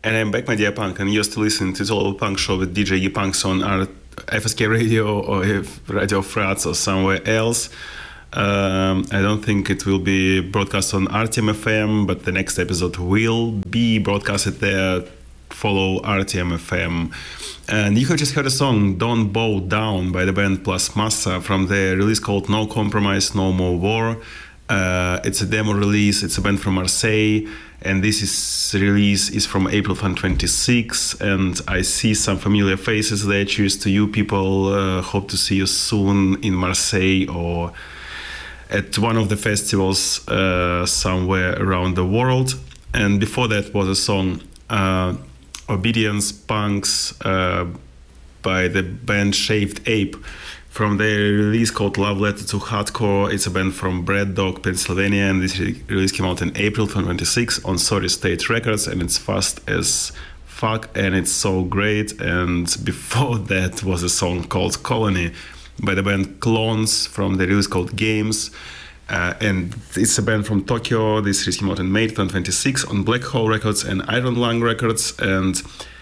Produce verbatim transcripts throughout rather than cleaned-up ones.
And I'm back, my dear punk, and you're still listening to Total Punk Show with D J Yipunks on our F S K Radio or Radio Frats or somewhere else. Um, I don't think it will be broadcast on R T M F M, but the next episode will be broadcasted there. Follow R T M F M. And you have just heard a song, Don't Bow Down, by the band Plus Massa from their release called No Compromise, No More War. Uh, it's a demo release. It's a band from Marseille, and this is release is from April twenty-sixth. And I see some familiar faces there. Cheers to you people. Uh, hope to see you soon in Marseille or at one of the festivals uh, somewhere around the world. And before that was a song, uh, Obedience Punks uh, by the band Shaved Ape, from their release called Love Letter to Hardcore. It's a band from Bread Dog, Pennsylvania, and this re- release came out in April twenty-sixth on Sorry State Records, and it's fast as fuck, and it's so great. And before that was a song called Colony by the band Clones from the release called Games. Uh, and it's a band from Tokyo. This release came out in May twenty twenty-six on Black Hole Records and Iron Lung Records. And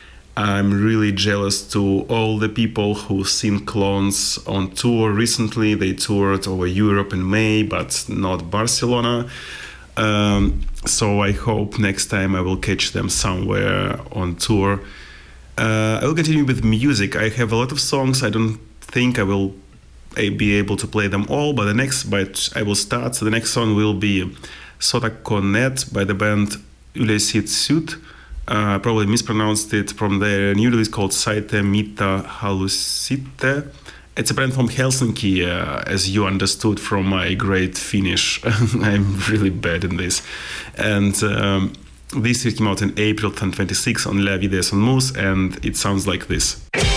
I'm really jealous to all the people who've seen Clones on tour recently. They toured over Europe in May, but not Barcelona. Um, so I hope next time I will catch them somewhere on tour. Uh, I will continue with music. I have a lot of songs. I don't think I will be able to play them all, but the next, but I will start. So the next song will be Sotakonet by the band Ulesit Sud. I uh, probably mispronounced it, from their new release called Saite Mita Halusite. It's a band from Helsinki, uh, as you understood from my great Finnish. I'm really bad in this. And um, this came out in April twenty twenty-six on La Vida Son Mus, and it sounds like this.